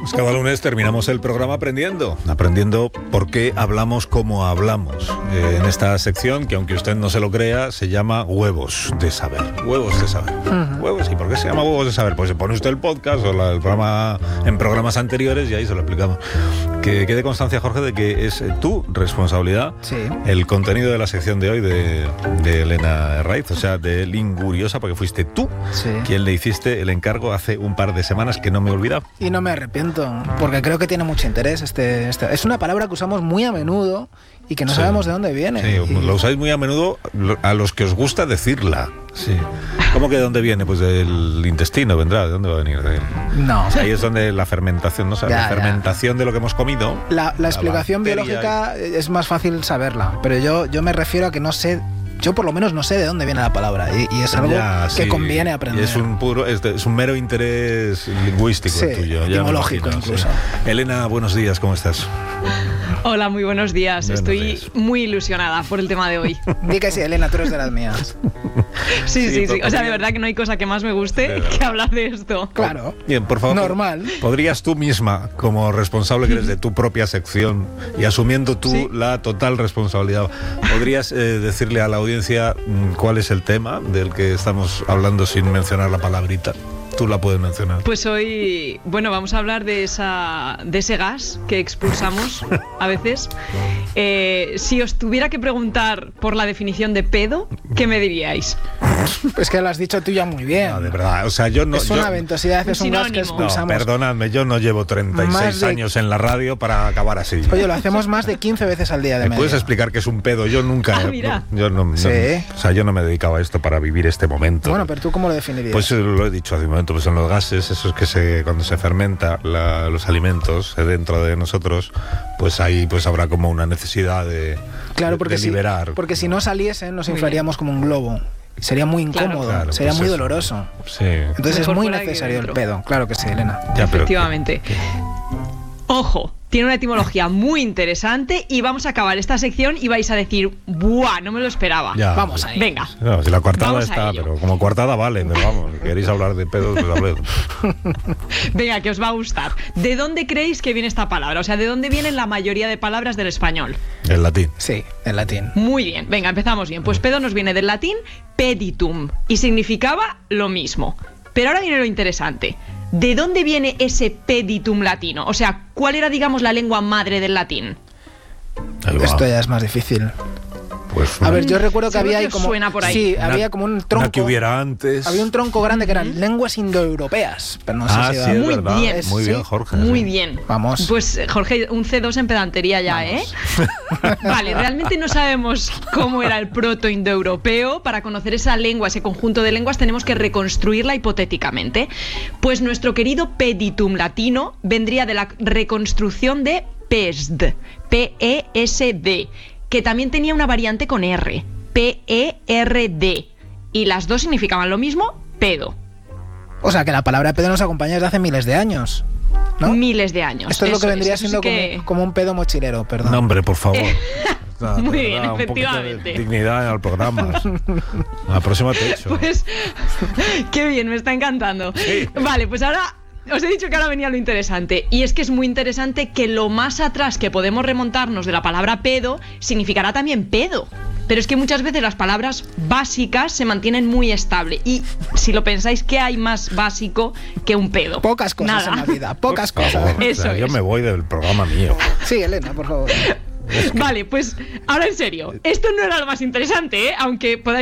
Pues cada lunes terminamos el programa aprendiendo por qué hablamos como hablamos. En esta sección, que aunque usted no se lo crea, se llama Huevos de Saber. Huevos de Saber. Huevos, ¿y por qué se llama Huevos de Saber? Pues se pone usted el podcast o el programa en programas anteriores y ahí se lo explicamos. Que quede constancia, Jorge, de que es tu responsabilidad el contenido de la sección de hoy de Elena Herraiz, o sea, de Linguriosa, porque fuiste tú quien le hiciste el encargo hace un par de semanas, que no me he olvidado. Y no me arrepiento, porque creo que tiene mucho interés. Es una palabra que usamos muy a menudo y que no sabemos de dónde viene. Sí, lo usáis muy a menudo a los que os gusta decirla. Sí. ¿Cómo que de dónde viene? Pues del intestino vendrá. ¿De dónde va a venir? No. O sea, ahí es donde la fermentación, ¿no? O sea, la fermentación de lo que hemos comido. La explicación biológica es más fácil saberla, pero yo me refiero a que no sé. Yo por lo menos no sé de dónde viene la palabra y es algo que conviene aprender. Y es un mero interés lingüístico el tuyo. Etimológico incluso. Elena, buenos días, ¿cómo estás? Hola, muy buenos días. Estoy muy ilusionada por el tema de hoy. Di que sí, Elena, tú eres de las mías. Sí. O sea, de verdad que no hay cosa que más me guste que hablar de esto. Claro. Bien, por favor. Normal. ¿Podrías tú misma, como responsable que eres de tu propia sección y asumiendo tú la total responsabilidad, podrías decirle a la audiencia cuál es el tema del que estamos hablando sin mencionar la palabrita? Tú la puedes mencionar. Pues hoy, vamos a hablar de ese gas que expulsamos a veces. Si os tuviera que preguntar por la definición de pedo, ¿qué me diríais? Pues que lo has dicho tú ya muy bien. No, de verdad, o sea, yo no... Es una ventosidad, es un gas que expulsamos. No, perdonadme, yo no llevo 36 años en la radio para acabar así. Oye, lo hacemos más de 15 veces al día de media. ¿Me puedes explicar qué es un pedo? Yo nunca... yo no me dedicaba a esto para vivir este momento. Bueno, pero ¿tú cómo lo definirías? Pues lo he dicho hace un momento, pues son los gases, esos que cuando se fermenta los alimentos dentro de nosotros, pues ahí pues habrá como una necesidad de liberar. Porque si no saliesen, nos inflaríamos como un globo. Sería muy incómodo, sería muy doloroso. Sí. Entonces es muy necesario el pedo. Claro que sí, Elena. Efectivamente. Ojo, tiene una etimología muy interesante y vamos a acabar esta sección y vais a decir, ¡buah! No me lo esperaba. Ya. Vamos ahí. Venga. No, si la coartada está, pero como coartada vale, pero vamos, si queréis hablar de pedos, pues hablad. Venga, que os va a gustar. ¿De dónde creéis que viene esta palabra? O sea, ¿de dónde vienen la mayoría de palabras del español? El latín. Sí, el latín. Muy bien, venga, empezamos bien. Pues pedo nos viene del latín peditum y significaba lo mismo. Pero ahora viene lo interesante. ¿De dónde viene ese peditum latino? O sea, ¿cuál era, digamos, la lengua madre del latín? Esto ya es más difícil. Pues a ver, yo recuerdo que había ahí como... Suena por ahí. Sí, había como un tronco... que hubiera antes. Había un tronco grande que eran lenguas indoeuropeas. Pero no sé si sí, muy verdad. Bien. Muy bien, Jorge. Muy bien. Vamos. Pues, Jorge, un C2 en pedantería ya, Vale, realmente no sabemos cómo era el proto-indoeuropeo. Para conocer esa lengua, ese conjunto de lenguas, tenemos que reconstruirla hipotéticamente. Pues nuestro querido peditum latino vendría de la reconstrucción de PESD, P-E-S-D, que también tenía una variante con R, P-E-R-D, y las dos significaban lo mismo, pedo. O sea, que la palabra pedo nos acompaña desde hace miles de años, ¿no? Miles de años. Esto es lo que vendría siendo como un pedo mochilero, perdón. No, hombre, por favor. Muy bien, efectivamente. Dignidad al programa. La próxima te echo. Pues, qué bien, me está encantando. Sí. Vale, pues ahora... Os he dicho que ahora venía lo interesante, y es que es muy interesante que lo más atrás que podemos remontarnos de la palabra pedo significará también pedo. Pero es que muchas veces las palabras básicas se mantienen muy estable, y si lo pensáis, ¿qué hay más básico que un pedo? Pocas cosas en la vida, pocas cosas. Eso yo me voy del programa mío. Sí, Elena, por favor. Vale, pues ahora en serio, esto no era lo más interesante, aunque podáis